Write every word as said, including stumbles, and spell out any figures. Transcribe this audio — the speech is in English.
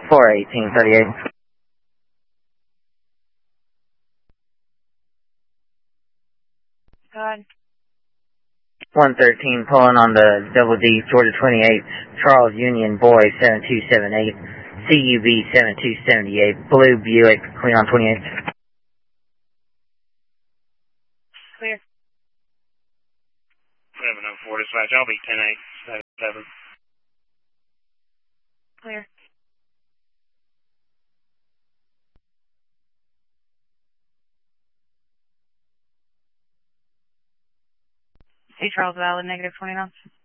four eighteen thirty-eight. Go ahead. one thirteen pulling on the Double D, Georgia twenty-eight, Charles Union Boy seven two seven eight, C U B seven two seven eight, Blue Buick, Cleon twenty-eight. Clear. seven oh four dispatch, I'll be ten eight seven seven. Clear. Hey, Charles Valley, negative twenty knots.